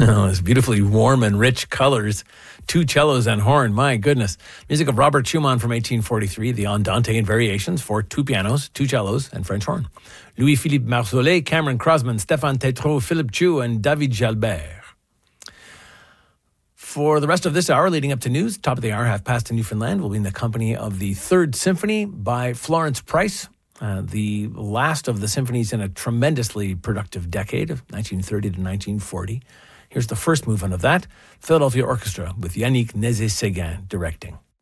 Oh, it's beautifully warm and rich colors. 2 cellos and horn, my goodness. Music of Robert Schumann from 1843, the Andante in Variations for 2 pianos, 2 cellos, and French horn. Louis-Philippe Marsollet, Cameron Crosman, Stéphane Tétrault, Philippe Chu, and David Jalbert. For the rest of this hour, leading up to news, top of the hour, half past in Newfoundland, we'll be in the company of the Third Symphony by Florence Price. The last of the symphonies in a tremendously productive decade of 1930 to 1940. Here's the first movement of that, Philadelphia Orchestra with Yannick Nézet-Séguin directing.